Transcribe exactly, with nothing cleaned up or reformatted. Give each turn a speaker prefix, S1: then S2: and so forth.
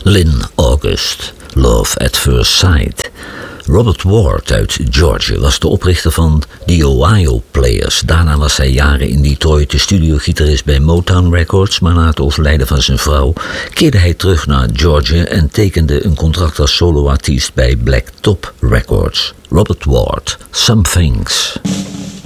S1: Lynn August, Love at First Sight. Robert Ward uit Georgia was de oprichter van The Ohio Players. Daarna was hij jaren in Detroit de studiogitarist bij Motown Records, maar na het overlijden van zijn vrouw keerde hij terug naar Georgia en tekende een contract als soloartiest bij Black Top Records. Robert Ward, Some Things.